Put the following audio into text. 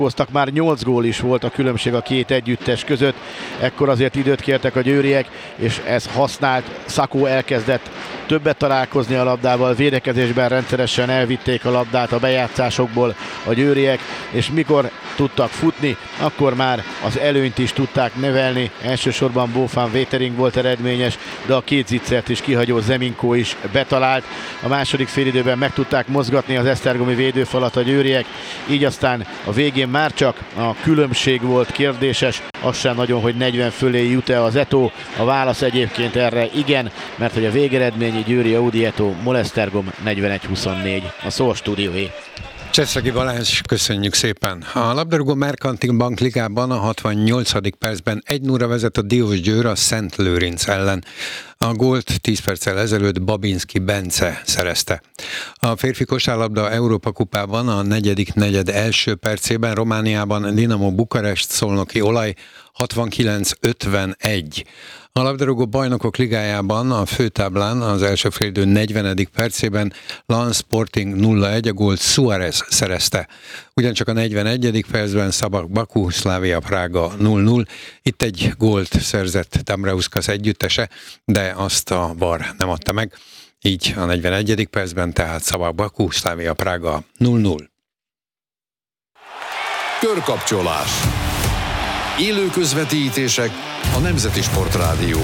Már 8 gól is volt a különbség a két együttes között, ekkor azért időt kértek a győriek, és ez használt. Szakó elkezdett többet találkozni a labdával, védekezésben rendszeresen elvitték a labdát a bejátszásokból a győriek, és mikor tudtak futni, akkor már az előnyt is tudták növelni. Elsősorban Bófán Vétering volt eredményes, de a két zicsert is kihagyó Zeminko is betalált. A második félidőben meg tudták mozgatni az esztergomi védőfalat a győriek, így aztán a végén már csak a különbség volt kérdéses, az sem nagyon, hogy 40 fölé jut-e az Eto. A válasz egyébként erre igen, mert hogy a végeredményi Győri Audi Eto Molesztergom 41-24. A szó a stúdióé. Cseszegi Balázs, köszönjük szépen. A labdarúgó Merkantil Bank Ligában a 68. percben 1-0-ra vezet a Diósgyőr a Szent Lőrinc ellen. A gólt 10 perccel ezelőtt Babinski Bence szerezte. A férfi kosárlabda Európa kupában a negyedik negyed első percében Romániában Dinamo Bukarest Szolnoki Olaj 69-51. A labdarúgó bajnokok ligájában a főtáblán az első félidő 40. percében Lens Sporting 0-1, a gólt Suárez szerezte. Ugyancsak a 41. percben Szabak Baku, Slavia Prága 0-0. Itt egy gólt szerzett Dambrauskas együttese, de azt a VAR nem adta meg. Így a 41. percben tehát Szabak Baku, Slavia Prága 0-0. Körkapcsolás. Élő közvetítések a Nemzeti Sportrádió